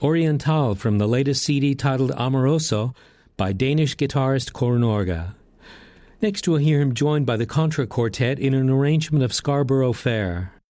Oriental from the latest CD titled Amoroso by Danish guitarist Kornorga. Next we'll hear him joined by the Contra Quartet in an arrangement of Scarborough Fair.